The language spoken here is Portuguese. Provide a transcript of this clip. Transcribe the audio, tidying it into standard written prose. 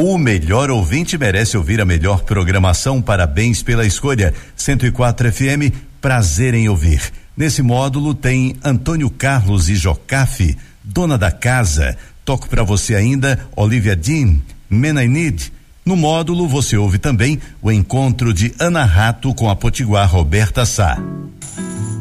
O melhor ouvinte merece ouvir a melhor programação. Parabéns pela escolha. 104 FM, prazer em ouvir. Nesse módulo tem Antônio Carlos e Jocafe, dona da casa. Toco para você ainda Olivia Dean, Man I Need. No módulo você ouve também o encontro de Ana Rato com a potiguar Roberta Sá.